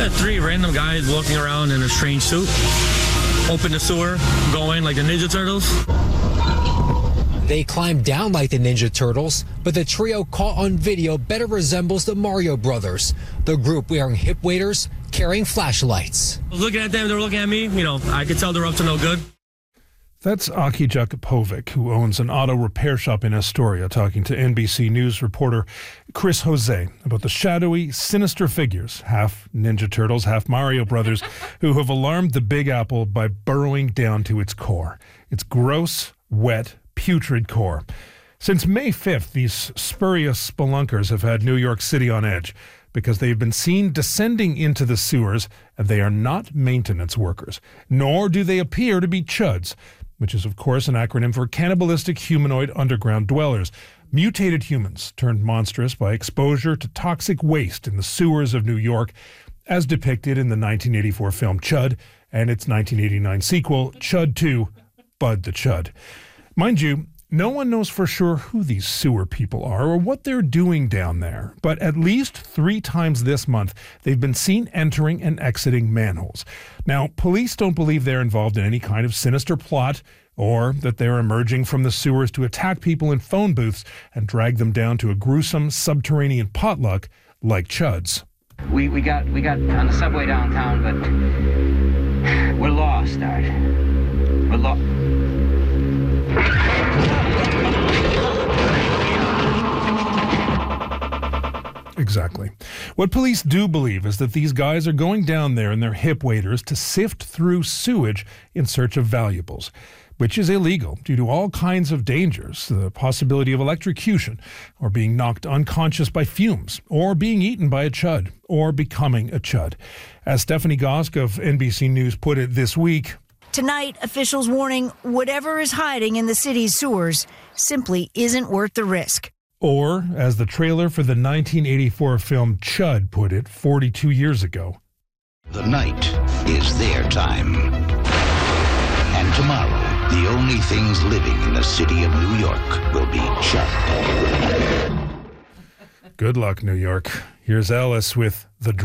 said 3 random guys walking around in a strange suit. Open the sewer, go in like the Ninja Turtles. They climbed down like the Ninja Turtles, but the trio caught on video better resembles the Mario Brothers. The group wearing hip waders, carrying flashlights. I was looking at them, they were looking at me. You know, I could tell they're up to no good. That's Aki Jakupovic, who owns an auto repair shop in Astoria, talking to NBC News reporter Chris Jose about the shadowy, sinister figures, half Ninja Turtles, half Mario Brothers, who have alarmed the Big Apple by burrowing down to its core. Its gross, wet, putrid core. Since May 5th, these spurious spelunkers have had New York City on edge because they've been seen descending into the sewers, and they are not maintenance workers, nor do they appear to be chuds, which is, of course, an acronym for cannibalistic humanoid underground dwellers, mutated humans turned monstrous by exposure to toxic waste in the sewers of New York, as depicted in the 1984 film Chud and its 1989 sequel, Chud 2, Bud the Chud. Mind you, no one knows for sure who these sewer people are or what they're doing down there, but at least 3 times this month, they've been seen entering and exiting manholes. Now, police don't believe they're involved in any kind of sinister plot or that they're emerging from the sewers to attack people in phone booths and drag them down to a gruesome subterranean potluck like Chuds. We got on the subway downtown, but we're lost, Art. We're lost. Exactly. What police do believe is that these guys are going down there in their hip waders to sift through sewage in search of valuables, which is illegal due to all kinds of dangers, the possibility of electrocution, or being knocked unconscious by fumes, or being eaten by a chud, or becoming a chud. As Stephanie Gosk of NBC News put it this week, tonight, officials warning whatever is hiding in the city's sewers simply isn't worth the risk. Or, as the trailer for the 1984 film Chud put it 42 years ago, the night is their time. And tomorrow, the only things living in the city of New York will be Chud. Good luck, New York. Here's Alice with The